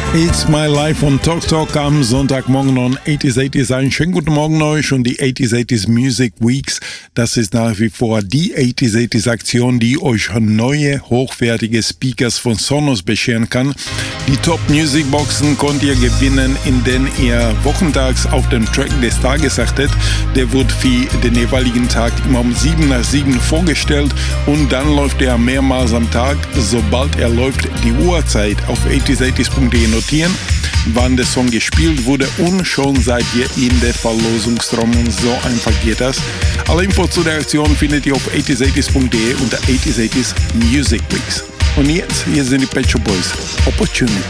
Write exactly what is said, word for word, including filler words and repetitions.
It's My Life on Talk Talk am Sonntagmorgen on achtziger achtziger. Einen schönen guten Morgen euch und die achtziger achtziger Music Weeks. Das ist nach wie vor die achtziger achtziger Aktion, die euch neue, hochwertige Speakers von Sonos bescheren kann. Die Top Music Boxen könnt ihr gewinnen, indem ihr wochentags auf den Track des Tages achtet. Der wird für den jeweiligen Tag immer um sieben nach sieben vorgestellt und dann läuft er mehrmals am Tag. Sobald er läuft, die Uhrzeit auf achtziger achtziger punkt de notieren, wann der Song gespielt wurde und schon seid ihr in der Verlosungsraum und so einfach geht das. Alle Infos zu der Aktion findet ihr auf achtziger achtziger punkt de unter achtziger achtziger Music Weeks. Und jetzt, hier sind die Pet Shop Boys. Opportunity.